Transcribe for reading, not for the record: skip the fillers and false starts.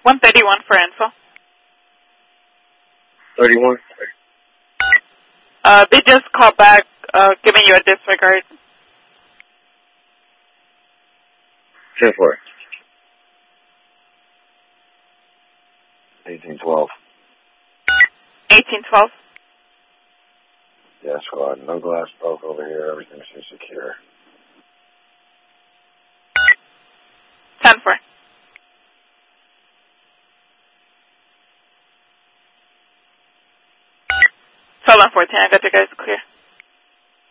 131 for info. 31? They just called back, giving you a disregard. 10-4. 1812. 1812. Yes, squad. No glass broke over here. Everything seems secure. 10-4. Hold on 14. I got you guys clear.